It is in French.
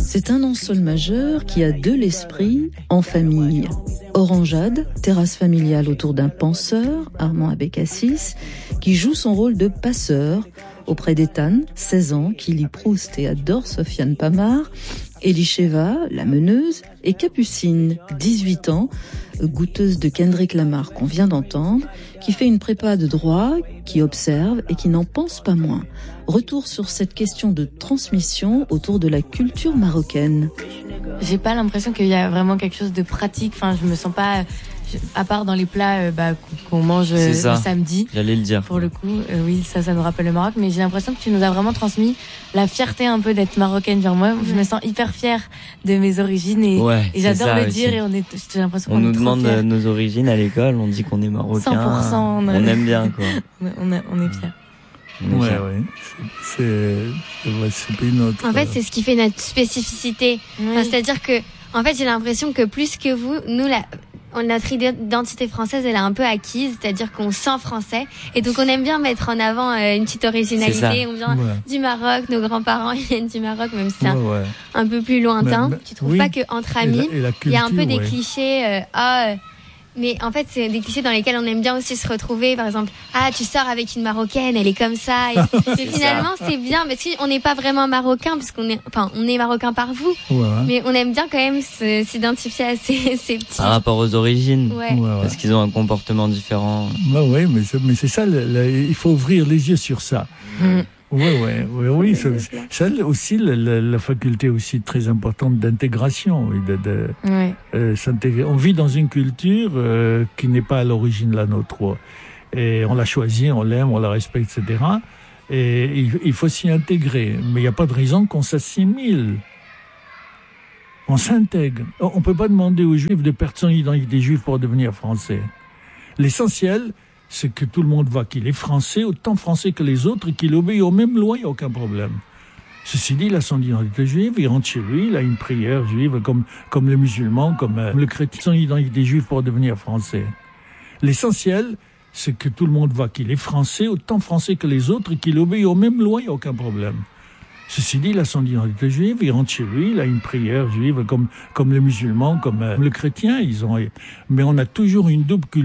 C'est un nom sol majeur qui a de l'esprit en famille. Orangeade, terrasse familiale autour d'un penseur, Armand Abécassis, qui joue son rôle de passeur auprès d'Ethan, 16 ans, qui lit Proust et adore Sofiane Pamar, Elisheva, la meneuse, et Capucine, 18 ans, goûteuse de Kendrick Lamar qu'on vient d'entendre, qui fait une prépa de droit, qui observe et qui n'en pense pas moins. Retour sur cette question de transmission autour de la culture marocaine. J'ai pas l'impression qu'il y a vraiment quelque chose de pratique. Enfin, je me sens pas, à part dans les plats qu'on mange le samedi. J'allais le dire. Pour le coup, oui, ça nous rappelle le Maroc. Mais j'ai l'impression que tu nous as vraiment transmis la fierté un peu d'être marocaine. Genre moi, je me sens hyper fière de mes origines et j'adore le dire. Et j'ai l'impression qu'on nous demande nos origines à l'école. On dit qu'on est marocain. 100%. On aime bien, quoi. on est fiers. Ouais. C'est une autre. En fait, c'est ce qui fait notre spécificité. Oui. Enfin, c'est-à-dire que, en fait, j'ai l'impression que plus que vous, nous, notre identité française, elle est un peu acquise, c'est-à-dire qu'on sent français, et donc on aime bien mettre en avant une petite originalité. On vient du Maroc, nos grands-parents ils viennent du Maroc, même si c'est un peu plus lointain. Tu trouves pas que entre amis, il y a un peu des clichés. Mais en fait, c'est des clichés dans lesquels on aime bien aussi se retrouver. Par exemple, tu sors avec une Marocaine, elle est comme ça. Et finalement, c'est bien. Mais si on n'est pas vraiment marocain, parce on est marocain par vous. Mais on aime bien quand même s'identifier à ces petits. Par rapport aux origines. Parce qu'ils ont un comportement différent. Mais c'est ça, il faut ouvrir les yeux sur ça. Oui. Ça aussi, la faculté aussi très importante d'intégration. S'intégrer. On vit dans une culture qui n'est pas à l'origine la nôtre. Et on l'a choisie, on l'aime, on la respecte, etc. Et il faut s'y intégrer. Mais il n'y a pas de raison qu'on s'assimile. On s'intègre. On ne peut pas demander aux Juifs de perdre son identité juive pour devenir français. L'essentiel, c'est que tout le monde voit qu'il est français, autant français que les autres, et qu'il obéit aux mêmes lois, il n'y a aucun problème. Ceci dit, il a son identité juive, il rentre chez lui, il a une prière juive, comme le musulman, comme le chrétien, son identité juive pour devenir français. L'essentiel, c'est que tout le monde voit qu'il est français, autant français que les autres, et qu'il obéit aux mêmes lois, il n'y a aucun problème. Ceci dit, il a son identité juive, il rentre chez lui, il a une prière juive, comme le musulman, comme le chrétien, mais on a toujours une double culture.